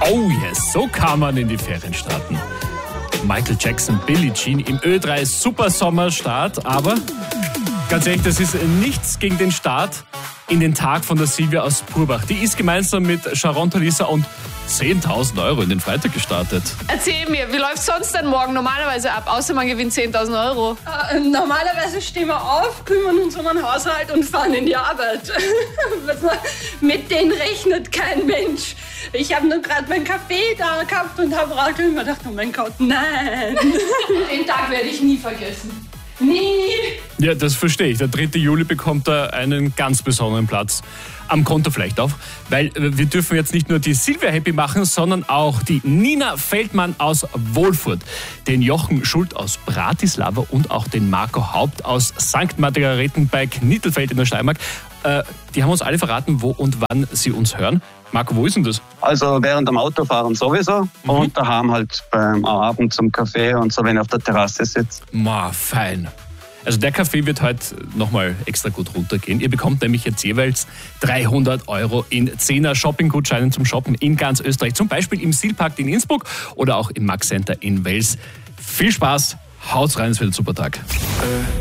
Oh yes, so kann man in die Ferien starten. Michael Jackson, Billie Jean im Ö3 Supersommerstart, aber ganz ehrlich, das ist nichts gegen den Start in den Tag von der Silvia aus Purbach. Die ist gemeinsam mit Sharon Talisa und 10.000 Euro in den Freitag gestartet. Erzähl mir, wie läuft sonst denn morgen normalerweise ab, außer man gewinnt 10.000 Euro? Normalerweise stehen wir auf, kümmern uns um den Haushalt und fahren in die Arbeit. Mit denen rechnet kein Mensch. Ich habe nur gerade meinen Kaffee da gehabt und habe mir gedacht, oh mein Gott, nein. Den Tag werde ich nie vergessen. Nie. Ja, das verstehe ich. Der 3. Juli bekommt da einen ganz besonderen Platz am Konto vielleicht auf, weil wir dürfen jetzt nicht nur die Silvia happy machen, sondern auch die Nina Feldmann aus Wolfurt, den Jochen Schult aus Bratislava und auch den Marco Haupt aus St. Margarethen bei Knittelfeld in der Steiermark. Die haben uns alle verraten, wo und wann sie uns hören. Marco, wo ist denn das? Also während dem Autofahren sowieso und daheim halt beim Abend zum Kaffee und so, wenn ich auf der Terrasse sitze. Fein. Also der Kaffee wird heute nochmal extra gut runtergehen. Ihr bekommt nämlich jetzt jeweils 300 Euro in 10er Shopping-Gutscheinen zum Shoppen in ganz Österreich. Zum Beispiel im Silpark in Innsbruck oder auch im Max Center in Wels. Viel Spaß, haut's rein, es wird ein super Tag.